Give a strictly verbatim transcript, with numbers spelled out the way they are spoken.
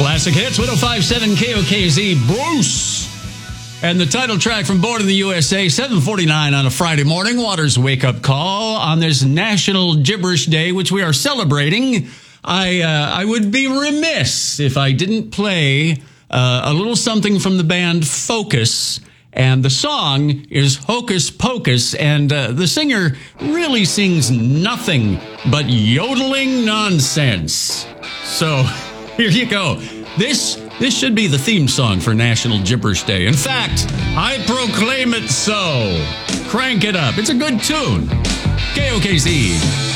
Classic Hits, one oh five point seven K O K Z, Bruce. And the title track from Born in the U S A, seven forty-nine on a Friday morning. Waters wake-up call on this National Gibberish Day, which we are celebrating. I uh, I would be remiss if I didn't play uh, a little something from the band Focus. And the song is Hocus Pocus, and uh, the singer really sings nothing but yodeling nonsense. So here you go. This this should be the theme song for National Gibberish Day. In fact, I proclaim it so. Crank it up. It's a good tune. K O K Z.